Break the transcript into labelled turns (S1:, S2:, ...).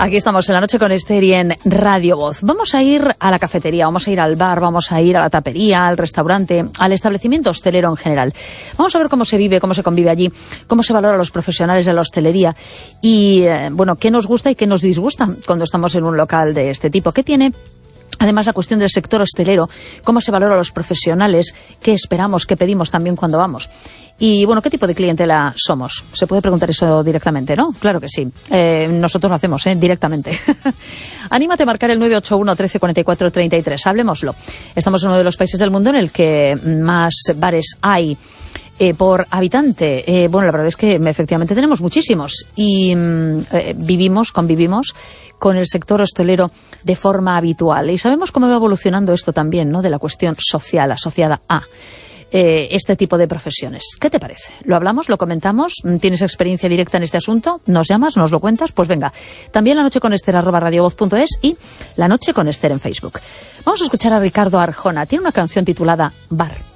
S1: Aquí estamos en La Noche con Esther y en Radio Voz. Vamos a ir a la cafetería, vamos a ir al bar, vamos a ir a la tapería, al restaurante, al establecimiento hostelero en general. Vamos a ver cómo se vive, cómo se convive allí, cómo se valora a los profesionales de la hostelería y, bueno, qué nos gusta y qué nos disgusta cuando estamos en un local de este tipo. ¿Qué tiene? Además, la cuestión del sector hostelero, cómo se valora a los profesionales, qué esperamos, qué pedimos también cuando vamos. Y, bueno, ¿qué tipo de clientela somos? Se puede preguntar eso directamente, ¿no? Claro que sí. Nosotros lo hacemos, directamente. Anímate a marcar el 981 13 44 33. Hablemoslo. Estamos en uno de los países del mundo en el que más bares hay por habitante. Bueno, la verdad es que efectivamente tenemos muchísimos y convivimos con el sector hostelero de forma habitual. Y sabemos cómo va evolucionando esto también, ¿no? De la cuestión social asociada a este tipo de profesiones. ¿Qué te parece? ¿Lo hablamos? ¿Lo comentamos? ¿Tienes experiencia directa en este asunto? ¿Nos llamas? ¿Nos lo cuentas? Pues venga. También La Noche con Esther @radiovoz.es y La Noche con Esther en Facebook. Vamos a escuchar a Ricardo Arjona. Tiene una canción titulada Bar.